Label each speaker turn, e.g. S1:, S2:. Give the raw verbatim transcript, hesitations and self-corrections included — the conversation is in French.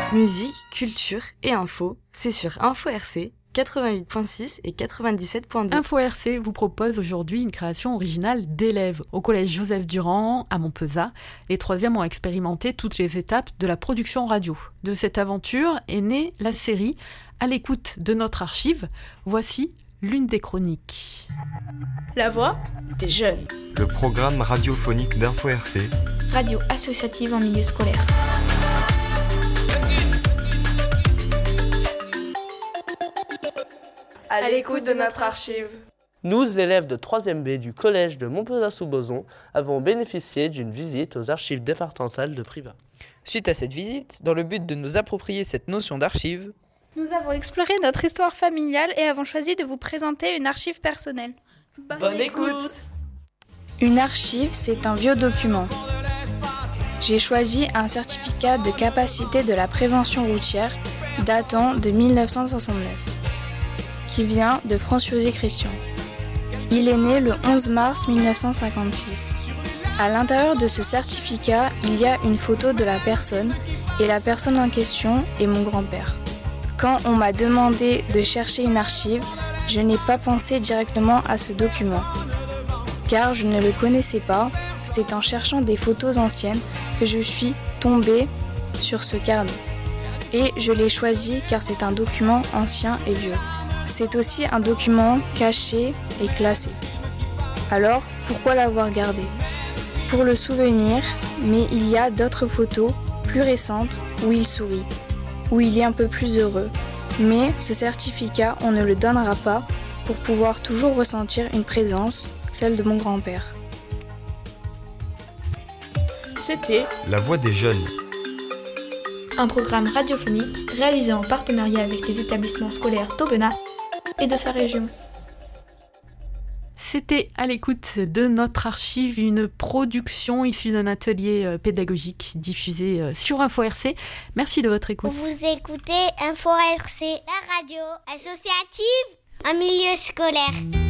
S1: Musique, culture et info, c'est sur Info R C quatre-vingt-huit virgule six et quatre-vingt-dix-sept virgule deux.
S2: Info R C vous propose aujourd'hui une création originale d'élèves. Au collège Joseph Durand, à Montpezat, les troisièmes ont expérimenté toutes les étapes de la production radio. De cette aventure est née la série À l'écoute de notre archive. Voici l'une des chroniques.
S3: La voix des jeunes.
S4: Le programme radiophonique d'Info R C.
S3: Radio associative en milieu scolaire.
S5: À l'écoute de notre archive.
S6: Nous, élèves de troisième B du collège de Montpezat-sous-Bozon, avons bénéficié d'une visite aux archives départementales de Privas.
S7: Suite à cette visite, dans le but de nous approprier cette notion d'archive,
S8: nous avons exploré notre histoire familiale et avons choisi de vous présenter une archive personnelle.
S5: Bonne, Bonne écoute.
S9: Une archive, c'est un vieux document. J'ai choisi un certificat de capacité de la prévention routière datant de mille neuf cent soixante-neuf, qui vient de François Christian. Il est né le onze mars mille neuf cent cinquante-six. À l'intérieur de ce certificat, il y a une photo de la personne, et la personne en question est mon grand-père. Quand on m'a demandé de chercher une archive, je n'ai pas pensé directement à ce document, car je ne le connaissais pas. C'est en cherchant des photos anciennes que je suis tombée sur ce carnet. Et je l'ai choisi car c'est un document ancien et vieux. C'est aussi un document caché et classé. Alors, pourquoi l'avoir gardé ? Pour le souvenir, mais il y a d'autres photos plus récentes où il sourit, où il est un peu plus heureux. Mais ce certificat, on ne le donnera pas pour pouvoir toujours ressentir une présence, celle de mon grand-père.
S3: C'était
S4: La voix des jeunes.
S3: Un programme radiophonique réalisé en partenariat avec les établissements scolaires d'Aubenas et de sa région.
S2: C'était À l'écoute de notre archive, une production issue d'un atelier pédagogique diffusé sur Info R C. Merci de votre écoute.
S10: Vous écoutez Info R C, la radio associative en milieu scolaire.